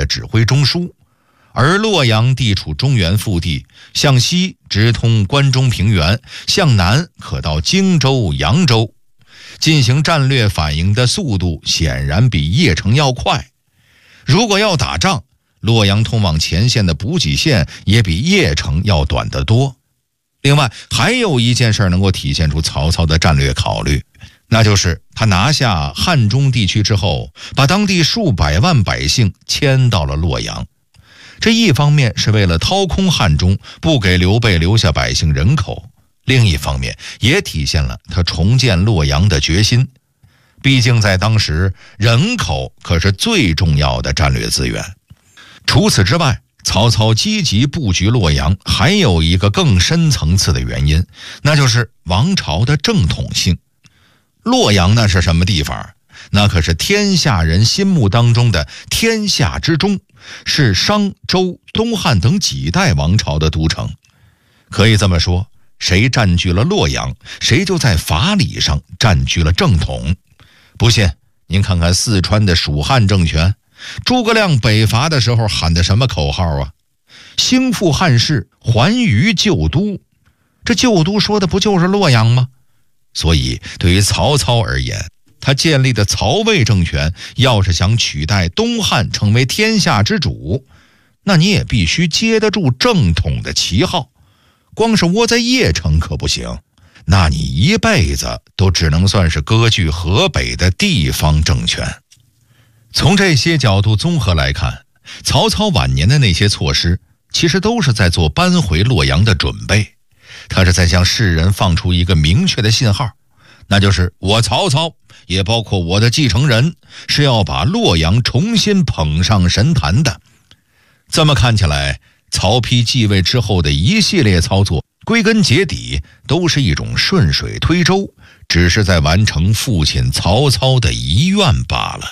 指挥中枢，而洛阳地处中原腹地，向西直通关中平原，向南可到荆州、扬州，进行战略反应的速度显然比邺城要快。如果要打仗，洛阳通往前线的补给线也比邺城要短得多。另外还有一件事能够体现出曹操的战略考虑，那就是他拿下汉中地区之后，把当地数百万百姓迁到了洛阳。这一方面是为了掏空汉中，不给刘备留下百姓人口，另一方面也体现了他重建洛阳的决心。毕竟在当时，人口可是最重要的战略资源。除此之外，曹操积极布局洛阳还有一个更深层次的原因，那就是王朝的正统性。洛阳那是什么地方？那可是天下人心目当中的天下之中，是商周东汉等几代王朝的都城。可以这么说，谁占据了洛阳，谁就在法理上占据了正统。不信您看看四川的蜀汉政权，诸葛亮北伐的时候喊的什么口号啊？兴复汉室，还于旧都。这旧都说的不就是洛阳吗？所以对于曹操而言，他建立的曹魏政权要是想取代东汉成为天下之主，那你也必须接得住正统的旗号。光是窝在邺城可不行，那你一辈子都只能算是割据河北的地方政权。从这些角度综合来看，曹操晚年的那些措施其实都是在做搬回洛阳的准备。他是在向世人放出一个明确的信号，那就是我曹操，也包括我的继承人，是要把洛阳重新捧上神坛的。这么看起来，曹丕继位之后的一系列操作，归根结底都是一种顺水推舟，只是在完成父亲曹操的遗愿罢了。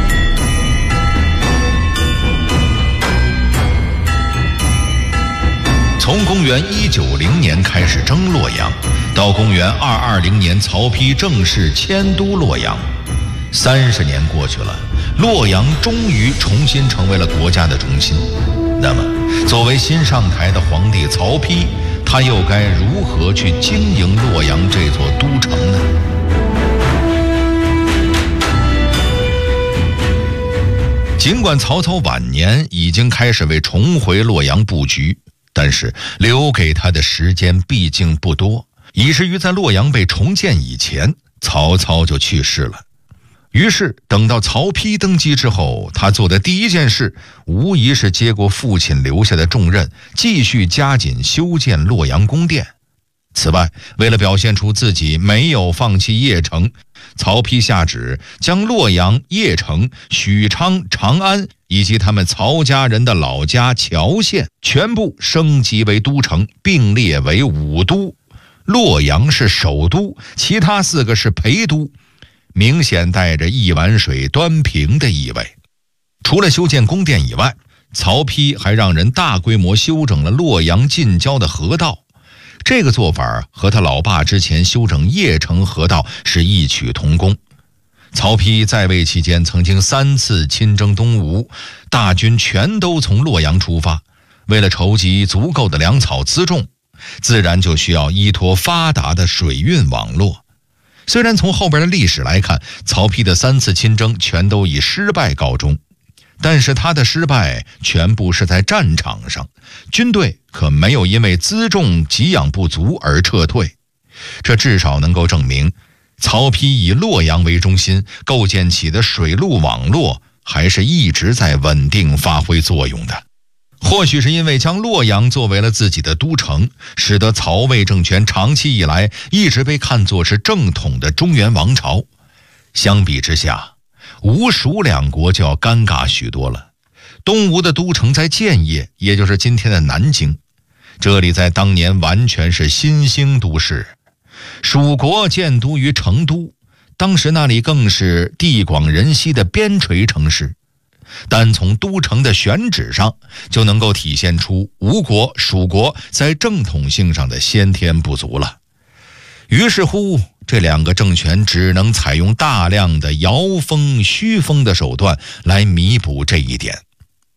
从公元190年开始征洛阳，到公元220年曹丕正式迁都洛阳，30年过去了，洛阳终于重新成为了国家的中心。那么作为新上台的皇帝曹丕，他又该如何去经营洛阳这座都城呢？尽管曹操晚年已经开始为重回洛阳布局，但是留给他的时间毕竟不多，以至于在洛阳被重建以前，曹操就去世了。于是等到曹丕登基之后，他做的第一件事无疑是接过父亲留下的重任，继续加紧修建洛阳宫殿。此外，为了表现出自己没有放弃邺城，曹丕下旨将洛阳、邺城、许昌、长安以及他们曹家人的老家谯县全部升级为都城，并列为5都。洛阳是首都，其他4个是陪都，明显带着一碗水端平的意味。除了修建宫殿以外，曹丕还让人大规模修整了洛阳近郊的河道。这个做法和他老爸之前修整邺城河道是异曲同工。曹丕在位期间曾经3次亲征东吴，大军全都从洛阳出发，为了筹集足够的粮草辎重，自然就需要依托发达的水运网络。虽然从后边的历史来看，曹丕的3次亲征全都以失败告终，但是他的失败全部是在战场上，军队可没有因为辎重给养不足而撤退。这至少能够证明，曹丕以洛阳为中心构建起的水陆网络还是一直在稳定发挥作用的。或许是因为将洛阳作为了自己的都城，使得曹魏政权长期以来一直被看作是正统的中原王朝。相比之下，吴蜀两国就要尴尬许多了。东吴的都城在建业，也就是今天的南京，这里在当年完全是新兴都市。蜀国建都于成都，当时那里更是地广人稀的边陲城市。单从都城的选址上就能够体现出吴国、蜀国在正统性上的先天不足了。于是乎，这2个政权只能采用大量的摇风虚风的手段来弥补这一点。